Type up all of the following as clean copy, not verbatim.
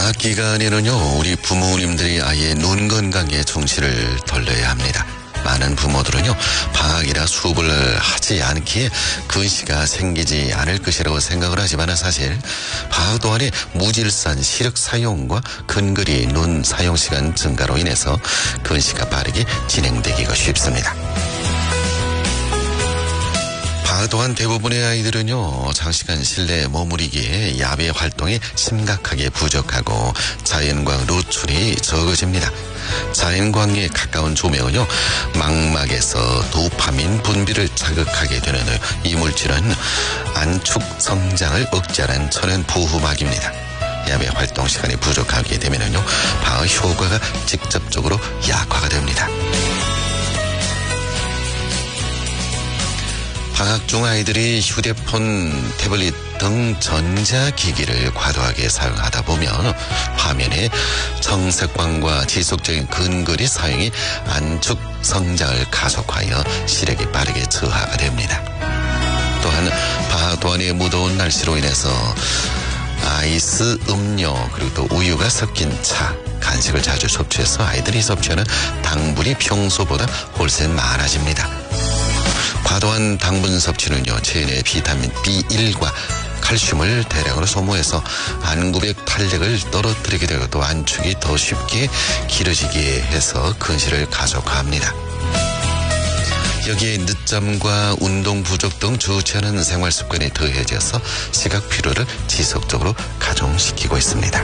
방학 기간에는요, 우리 부모님들이 아이의 눈 건강에 정신을 돌려야 합니다. 많은 부모들은요, 방학이라 수업을 하지 않기에 근시가 생기지 않을 것이라고 생각을 하지만 사실 방학 동안에 무질서한 시력 사용과 근거리 눈 사용 시간 증가로 인해서 근시가 빠르게 진행되기가 쉽습니다. 방학 동안 대부분의 아이들은요, 장시간 실내에 머무르기에 야외 활동이 심각하게 부족하고 자연광 노출이 적어집니다. 자연광에 가까운 조명은요, 망막에서 도파민 분비를 자극하게 되는 이 물질은 안축 성장을 억제하는 천연 보호막입니다. 야외 활동 시간이 부족하게 되면은요, 방학 효과가 직접적으로 약화가 됩니다. 방학 중 아이들이 휴대폰, 태블릿 등 전자기기를 과도하게 사용하다 보면 화면에 청색광과 지속적인 근거리 사용이 안축 성장을 가속하여 시력이 빠르게 저하가 됩니다. 또한 방학 동안의 무더운 날씨로 인해서 아이스 음료 그리고 또 우유가 섞인 차, 간식을 자주 섭취해서 아이들이 섭취하는 당분이 평소보다 훨씬 많아집니다. 과도한 당분 섭취는요, 체내 비타민 B1과 칼슘을 대량으로 소모해서 안구벽 탄력을 떨어뜨리게 되고 또 안축이 더 쉽게 길어지게 해서 근시를 가속화합니다. 여기에 늦잠과 운동 부족 등 좋지 않은 생활 습관이 더해져서 시각 피로를 지속적으로 가중시키고 있습니다.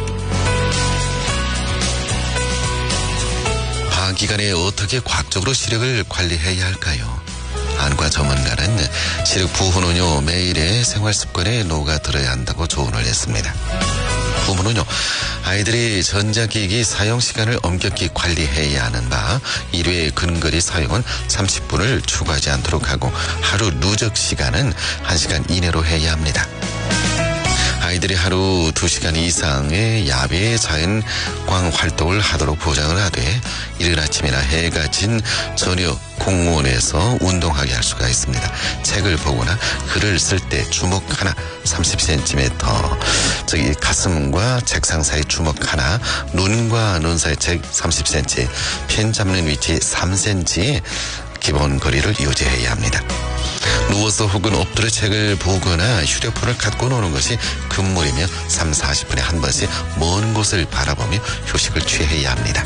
방학 기간에 어떻게 과학적으로 시력을 관리해야 할까요? 안과 전문가는 시력 부호는요, 매일의 생활 습관에 녹아들어야 한다고 조언을 했습니다. 부모는요, 아이들이 전자기기 사용 시간을 엄격히 관리해야 하는 바 1회 근거리 사용은 30분을 추가하지 않도록 하고 하루 누적 시간은 1시간 이내로 해야 합니다. 아이들이 하루 2시간 이상의 야외 자연광 활동을 하도록 보장을 하되 이른 아침이나 해가 진 저녁 공원에서 운동하게 할 수가 있습니다. 책을 보거나 글을 쓸 때 주먹 하나 30cm, 저기 가슴과 책상 사이 주먹 하나, 눈과 눈 사이 책 30cm, 펜 잡는 위치 3cm의 기본 거리를 유지해야 합니다. 누워서 혹은 엎드려 책을 보거나 휴대폰을 갖고 노는 것이 금물이며 3, 40분에 한 번씩 먼 곳을 바라보며 휴식을 취해야 합니다.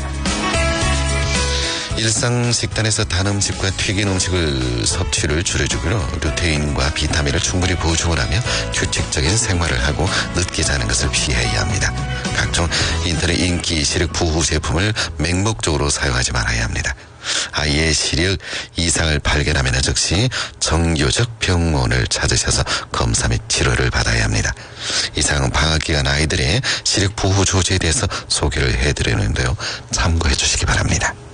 일상 식단에서 단 음식과 튀긴 음식을 섭취를 줄여주고요, 루테인과 비타민을 충분히 보충을 하며 규칙적인 생활을 하고 늦게 자는 것을 피해야 합니다. 각종 인터넷 인기 시력 보호 제품을 맹목적으로 사용하지 말아야 합니다. 아이의 시력 이상을 발견하면 즉시 정교적 병원을 찾으셔서 검사 및 치료를 받아야 합니다. 이상 방학 기간 아이들의 시력 보호 조치에 대해서 소개를 해드리는데요, 참고해 주시기 바랍니다.